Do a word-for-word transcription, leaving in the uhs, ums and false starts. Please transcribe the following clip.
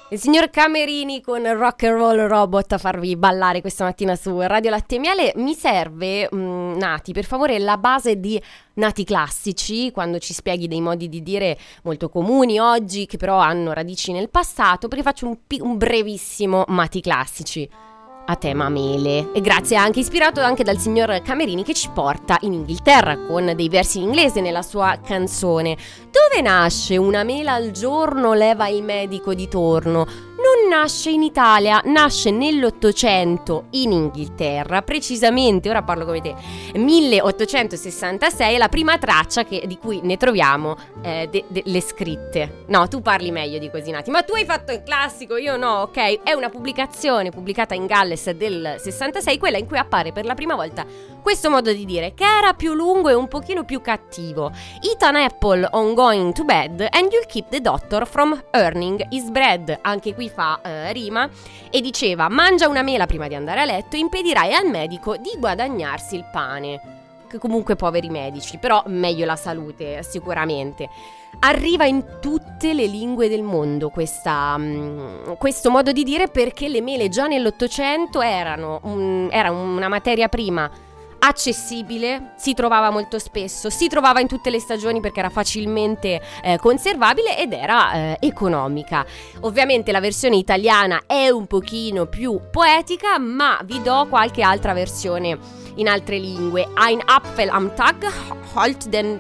Il signor Camerini con Rock and Roll Robot a farvi ballare questa mattina su Radio Latte e Miele. Mi serve, mh, Nati, per favore, la base di Nati classici, quando ci spieghi dei modi di dire molto comuni oggi, che però hanno radici nel passato, perché faccio un, pi- un brevissimo Nati classici a tema mele. E grazie, anche ispirato anche dal signor Camerini, che ci porta in Inghilterra con dei versi in inglese nella sua canzone. Dove nasce una mela al giorno leva il medico di torno? Non nasce in Italia, nasce nell'Ottocento in Inghilterra, precisamente, ora parlo come te, milleottocentosessantasei è la prima traccia che, di cui ne troviamo eh, de, de, le scritte. No, tu parli meglio di così, Nati, ma tu hai fatto il classico, io no, ok? È una pubblicazione pubblicata in Galles del sessantasei, quella in cui appare per la prima volta questo modo di dire, che era più lungo e un pochino più cattivo. Eat an apple on going to bed and you'll keep the doctor from earning his bread. Anche qui fa eh, rima, e diceva: mangia una mela prima di andare a letto, impedirai al medico di guadagnarsi il pane. Che comunque poveri medici, però meglio la salute sicuramente. Arriva in tutte le lingue del mondo questa, um, questo modo di dire, perché le mele già nell'Ottocento erano un, era una materia prima accessibile, si trovava molto spesso, si trovava in tutte le stagioni perché era facilmente eh, conservabile ed era eh, economica. Ovviamente la versione italiana è un pochino più poetica, ma vi do qualche altra versione in altre lingue. Ein Apfel am Tag halt den